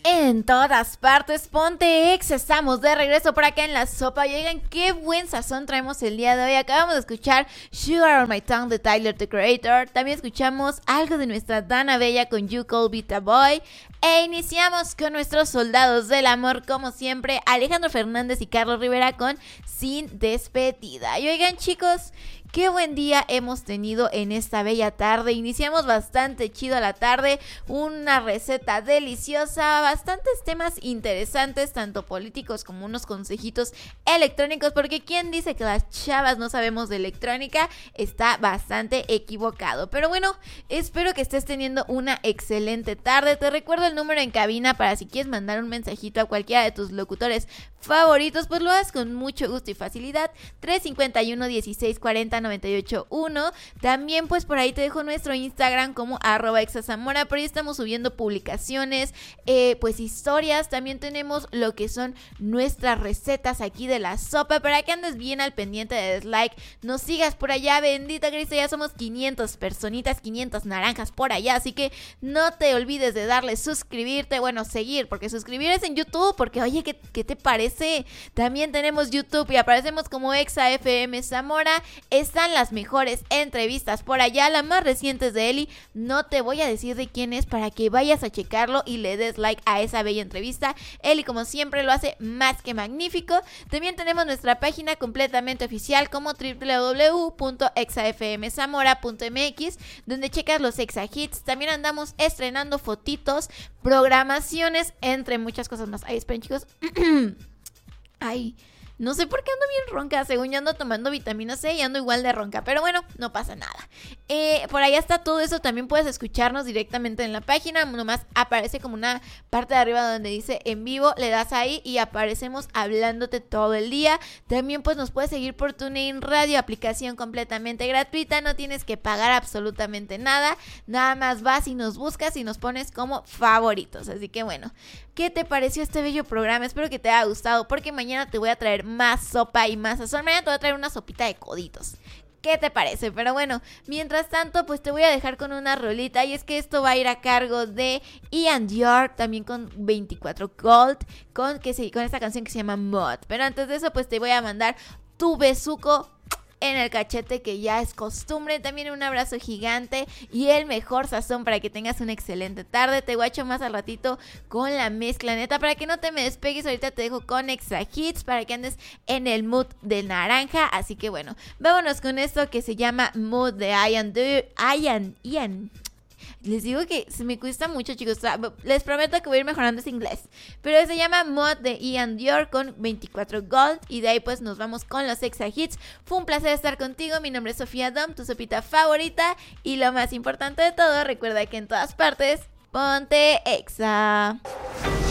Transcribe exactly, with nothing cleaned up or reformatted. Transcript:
En todas partes, ponte exa, estamos de regreso por acá en La Sopa. Y oigan, qué buen sazón traemos el día de hoy. Acabamos de escuchar Sugar on My Tongue de Tyler, the Creator. También escuchamos algo de nuestra Dana Bella con You Call Vita Boy. E iniciamos con nuestros soldados del amor, como siempre, Alejandro Fernández y Carlos Rivera con Sin Despedida. Y oigan, chicos, qué buen día hemos tenido en esta bella tarde. Iniciamos bastante chido la tarde, una receta deliciosa, bastantes temas interesantes, tanto políticos como unos consejitos electrónicos, porque quien dice que las chavas no sabemos de electrónica está bastante equivocado. Pero bueno, espero que estés teniendo una excelente tarde. Te recuerdo el número en cabina para si quieres mandar un mensajito a cualquiera de tus locutores favoritos, pues lo haces con mucho gusto y facilidad. Tres cinco uno, dieciséis cuarenta, noventa y ocho uno. También pues por ahí te dejo nuestro Instagram como arroba exazamora. Por ahí estamos subiendo publicaciones, eh, pues historias. También tenemos lo que son nuestras recetas aquí de La Sopa, para que andes bien al pendiente de dislike, nos sigas por allá. Bendito Cristo, ya somos quinientas personitas, quinientas naranjas por allá, así que no te olvides de darle suscribirte, bueno, seguir, porque suscribir es en YouTube, porque oye, ¿qué, qué te parece? También tenemos YouTube y aparecemos como Exa F M Zamora. Están las mejores entrevistas por allá, la más reciente es de Eli, no te voy a decir de quién es para que vayas a checarlo y le des like a esa bella entrevista. Eli, como siempre, lo hace más que magnífico. También tenemos nuestra página completamente oficial como doble u doble u doble u punto exa f m zamora punto m x, donde checas los Exa Hits. También andamos estrenando fotitos, programaciones, entre muchas cosas más. Ay, esperen, chicos. Ay, no sé por qué ando bien ronca, según yo ando tomando vitamina C y ando igual de ronca, pero bueno, no pasa nada. Eh, por allá está todo eso, también puedes escucharnos directamente en la página, nomás aparece como una parte de arriba donde dice en vivo, le das ahí y aparecemos hablándote todo el día. También pues nos puedes seguir por TuneIn Radio, aplicación completamente gratuita, no tienes que pagar absolutamente nada, nada más vas y nos buscas y nos pones como favoritos, así que bueno, ¿qué te pareció este bello programa? Espero que te haya gustado, porque mañana te voy a traer más sopa y más sazón. Mañana te voy a traer una sopita de coditos. ¿Qué te parece? Pero bueno, mientras tanto, pues te voy a dejar con una rolita. Y es que esto va a ir a cargo de Ian Dior, también con veinticuatro Gold, con, que se, con esta canción que se llama Mod. Pero antes de eso, pues te voy a mandar tu besuco en el cachete, que ya es costumbre. También un abrazo gigante y el mejor sazón para que tengas una excelente tarde. Te guacho más al ratito con la mezcla, neta, para que no te me despegues. Ahorita te dejo con Extra Hits para que andes en el mood de naranja. Así que bueno, vámonos con esto que se llama Mood de Ian Dior. Ian, Ian Les digo que se me cuesta mucho, chicos. O sea, les prometo que voy a ir mejorando ese inglés. Pero se llama Mod de Ian Dior con veinticuatro Gold. Y de ahí pues nos vamos con los Exa Hits. Fue un placer estar contigo. Mi nombre es Sofía Dom, tu sopita favorita. Y lo más importante de todo, recuerda que en todas partes, ponte Exa.